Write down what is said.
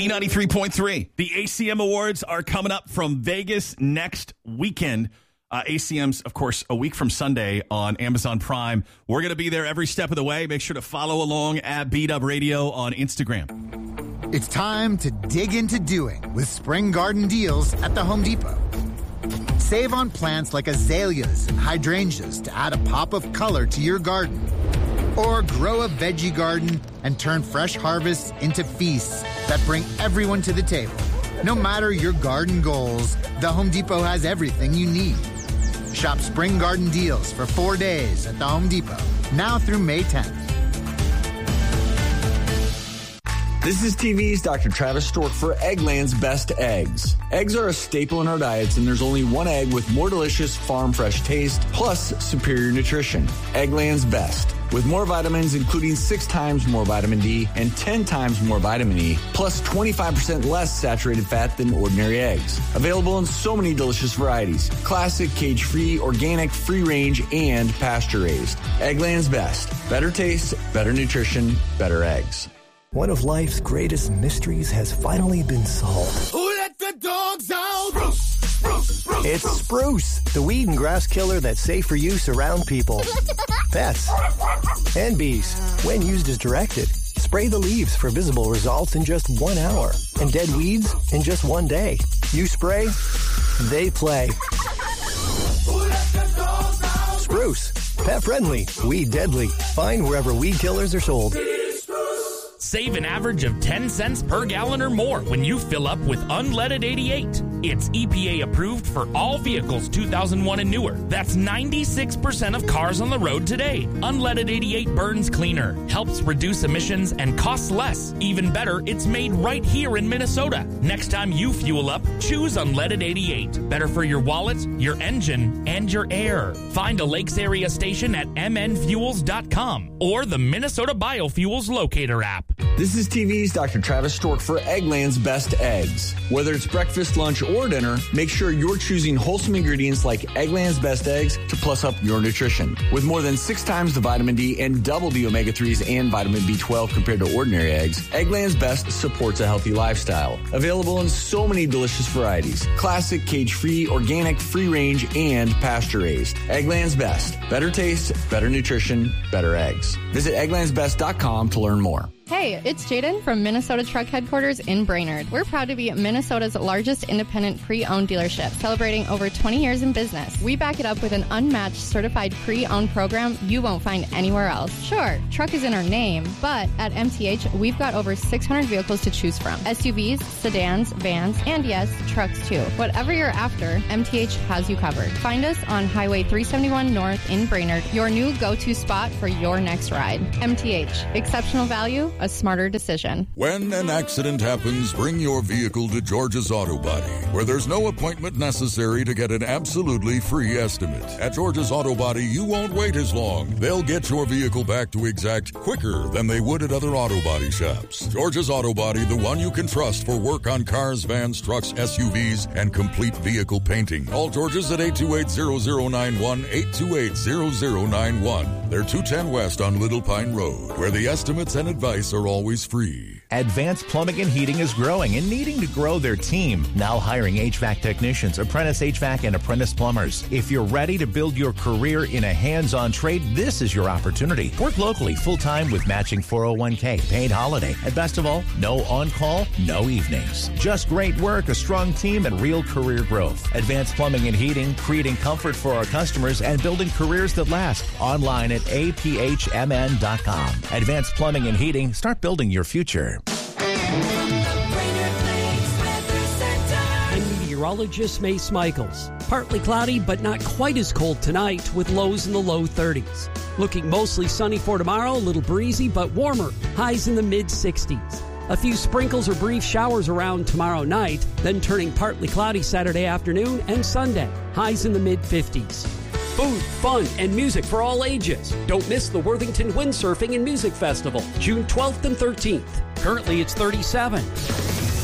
B93.3. The ACM Awards are coming up from Vegas next weekend. ACM's, of course, a week from Sunday on Amazon Prime. We're going to be there every step of the way. Make sure to follow along at B-Dub Radio on Instagram. It's time to dig into doing with Spring Garden Deals at the Home Depot. Save on plants like azaleas and hydrangeas to add a pop of color to your garden. Or grow a veggie garden and turn fresh harvests into feasts that bring everyone to the table. No matter your garden goals, the Home Depot has everything you need. Shop Spring Garden Deals for 4 days at the Home Depot, now through May 10th. This is TV's Dr. Travis Stork for Eggland's Best Eggs. Eggs are a staple in our diets, and there's only one egg with more delicious farm fresh taste, plus superior nutrition. Eggland's Best. With more vitamins, including 6 times more vitamin D and 10 times more vitamin E, plus 25% less saturated fat than ordinary eggs. Available in so many delicious varieties. Classic, cage-free, organic, free-range, and pasture-raised. Eggland's Best. Better taste, better nutrition, better eggs. One of life's greatest mysteries has finally been solved. Who let the dogs out? Spruce, spruce, spruce. It's Spruce, the weed and grass killer that's safe for use around people, pets, and bees. When used as directed, spray the leaves for visible results in just 1 hour and dead weeds in just 1 day. You spray, they play. Who let the dogs out? Spruce, pet friendly, weed deadly. Find wherever weed killers are sold. Save an average of 10 cents per gallon or more when you fill up with Unleaded 88. It's EPA approved for all vehicles 2001 and newer. That's 96% of cars on the road today. Unleaded 88 burns cleaner, helps reduce emissions, and costs less. Even better, it's made right here in Minnesota. Next time you fuel up, choose Unleaded 88. Better for your wallet, your engine, and your air. Find a Lakes area station at mnfuels.com or the Minnesota Biofuels Locator app. This is TV's Dr. Travis Stork for Eggland's Best Eggs. Whether it's breakfast, lunch, or dinner, make sure you're choosing wholesome ingredients like Eggland's Best Eggs to plus up your nutrition. With more than 6 times the vitamin D and double the omega-3s and vitamin B12 compared to ordinary eggs, Eggland's Best supports a healthy lifestyle. Available in so many delicious varieties. Classic, cage-free, organic, free-range, and pasture-raised. Eggland's Best. Better taste, better nutrition, better eggs. Visit egglandsbest.com to learn more. Hey, it's Jaden from Minnesota Truck Headquarters in Brainerd. We're proud to be Minnesota's largest independent pre-owned dealership, celebrating over 20 years in business. We back it up with an unmatched certified pre-owned program you won't find anywhere else. Sure, truck is in our name, but at MTH, we've got over 600 vehicles to choose from. SUVs, sedans, vans, and yes, trucks too. Whatever you're after, MTH has you covered. Find us on Highway 371 North in Brainerd, your new go-to spot for your next ride. MTH, exceptional value, a smarter decision. When an accident happens, bring your vehicle to George's Auto Body, where there's no appointment necessary to get an absolutely free estimate. At George's Auto Body, you won't wait as long. They'll get your vehicle back to exact quicker than they would at other auto body shops. George's Auto Body, the one you can trust for work on cars, vans, trucks, SUVs, and complete vehicle painting. Call George's at 828-0091, 828-0091. They're 210 West on Little Pine Road, where the estimates and advice are always free. Advanced Plumbing and Heating is growing and needing to grow their team. Now hiring HVAC technicians, apprentice HVAC, and apprentice plumbers. If you're ready to build your career in a hands-on trade, this is your opportunity. Work locally, full-time with matching 401k, paid holiday. And best of all, no on-call, no evenings. Just great work, a strong team, and real career growth. Advanced Plumbing and Heating, creating comfort for our customers and building careers that last. Online at aphmn.com. Advanced Plumbing and Heating, start building your future. I'm meteorologist Mace Michaels. Partly cloudy, but not quite as cold tonight, with lows in the low 30s. Looking mostly sunny for tomorrow, a little breezy, but warmer. Highs in the mid-60s. A few sprinkles or brief showers around tomorrow night, then turning partly cloudy Saturday afternoon and Sunday. Highs in the mid-50s. Food, fun, and music for all ages. Don't miss the Worthington Windsurfing and Music Festival, June 12th and 13th. Currently, it's 37.